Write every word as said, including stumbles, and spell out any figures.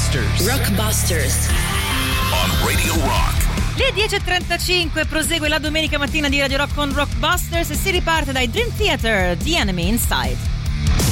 Rockbusters. Rockbusters. On Radio Rock. Le dieci e trentacinque prosegue la domenica mattina di Radio Rock con Rockbusters e si riparte dai Dream Theater, The Enemy Inside.